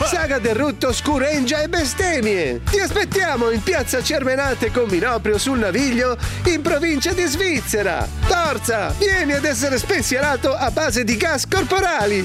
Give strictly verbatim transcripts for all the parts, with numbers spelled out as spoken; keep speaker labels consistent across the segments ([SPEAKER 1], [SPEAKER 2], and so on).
[SPEAKER 1] Saga del Rutto, Scureggia e bestemmie. Ti aspettiamo in piazza Cermenate con Minoprio sul Naviglio, in provincia di Svizzera. Forza, vieni ad essere spensierato a base di gas corporali.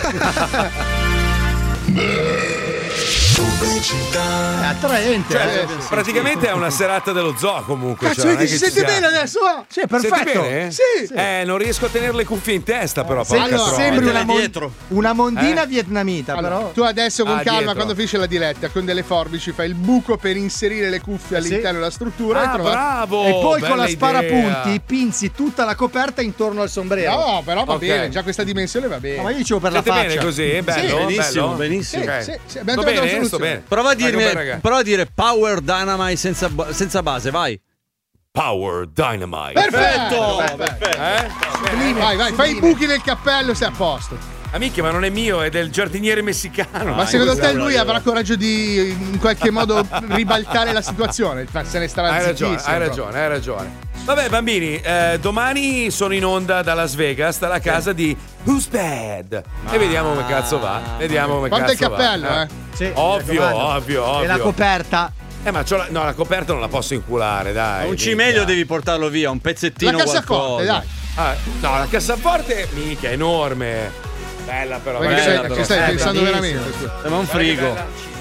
[SPEAKER 2] È attraente.
[SPEAKER 3] Cioè,
[SPEAKER 2] eh.
[SPEAKER 3] praticamente è una serata dello zoo comunque.
[SPEAKER 2] Cazzo,
[SPEAKER 3] cioè, non è
[SPEAKER 2] vedi,
[SPEAKER 3] che
[SPEAKER 2] si
[SPEAKER 3] ci
[SPEAKER 2] sente
[SPEAKER 3] sia-
[SPEAKER 2] bene adesso? va? Sì, è perfetto.
[SPEAKER 3] Senti bene?
[SPEAKER 2] Sì.
[SPEAKER 3] Eh, non riesco a tenere le cuffie in testa, però. porca
[SPEAKER 2] Allora,
[SPEAKER 3] troia.
[SPEAKER 2] sembri una, mon-
[SPEAKER 4] dietro.
[SPEAKER 2] una mondina
[SPEAKER 3] Eh?
[SPEAKER 2] vietnamita,
[SPEAKER 5] Allora,
[SPEAKER 2] però.
[SPEAKER 5] tu adesso con
[SPEAKER 3] Ah,
[SPEAKER 5] calma,
[SPEAKER 3] dietro.
[SPEAKER 5] quando finisce la diretta, con delle forbici fai il buco per inserire le cuffie
[SPEAKER 2] Sì.
[SPEAKER 5] all'interno della struttura e
[SPEAKER 3] Ah,
[SPEAKER 5] trova-
[SPEAKER 3] bravo!
[SPEAKER 2] e poi con la
[SPEAKER 3] bella
[SPEAKER 2] sparapunti
[SPEAKER 3] idea.
[SPEAKER 2] pinzi tutta la coperta intorno al sombrero.
[SPEAKER 5] No, però va
[SPEAKER 3] Ok.
[SPEAKER 5] bene, già questa dimensione va bene.
[SPEAKER 2] No, ma io dicevo per la
[SPEAKER 3] Siete
[SPEAKER 2] faccia.
[SPEAKER 3] bene così? È bello?
[SPEAKER 4] benissimo,
[SPEAKER 3] bello?
[SPEAKER 4] benissimo.
[SPEAKER 5] Sì,
[SPEAKER 3] Ok.
[SPEAKER 5] sì, sì, abbiamo
[SPEAKER 3] Sto
[SPEAKER 5] trovato la
[SPEAKER 3] bene, sto
[SPEAKER 5] soluzione.
[SPEAKER 3] bene.
[SPEAKER 4] Prova a,
[SPEAKER 3] Vai, come
[SPEAKER 4] dirmi,
[SPEAKER 3] raga.
[SPEAKER 4] prova a dire Power Dynamite senza, ba- senza base, vai.
[SPEAKER 3] Power Dynamite.
[SPEAKER 5] Perfetto!
[SPEAKER 4] Perfetto.
[SPEAKER 3] Eh?
[SPEAKER 5] Vai, vai, fai i buchi nel cappello e sei a posto.
[SPEAKER 3] Amiche, ma non è mio, è del giardiniere messicano.
[SPEAKER 5] Ma
[SPEAKER 3] Ah,
[SPEAKER 5] secondo
[SPEAKER 3] cos'è?
[SPEAKER 5] te lui avrà coraggio di in qualche modo ribaltare la situazione? Se ne starà
[SPEAKER 3] Hai ragione,
[SPEAKER 5] zittissimo,
[SPEAKER 3] hai
[SPEAKER 5] però.
[SPEAKER 3] ragione, hai ragione. Vabbè, bambini, eh, domani sono in onda da Las Vegas, dalla casa di Who's Bad. E vediamo come cazzo va. Vediamo come
[SPEAKER 5] Porta il
[SPEAKER 3] cazzo
[SPEAKER 5] cappello,
[SPEAKER 3] va.
[SPEAKER 5] eh.
[SPEAKER 2] Sì,
[SPEAKER 3] Ovvio,
[SPEAKER 2] mi raccomando.
[SPEAKER 3] ovvio, ovvio.
[SPEAKER 2] E la coperta.
[SPEAKER 3] Eh, ma c'ho la, no, la coperta non la posso inculare, dai.
[SPEAKER 4] Un cimelio devi portarlo via, un pezzettino
[SPEAKER 5] La cassaforte,
[SPEAKER 4] qualcosa.
[SPEAKER 5] dai.
[SPEAKER 3] Ah, no, la cassaforte, mica, è enorme. Bella però,
[SPEAKER 5] Perché
[SPEAKER 3] bella
[SPEAKER 5] stai,
[SPEAKER 3] però.
[SPEAKER 5] che stai
[SPEAKER 2] Eh,
[SPEAKER 5] pensando
[SPEAKER 2] bellissimo.
[SPEAKER 5] veramente?
[SPEAKER 4] Sembra un frigo.
[SPEAKER 3] Bella.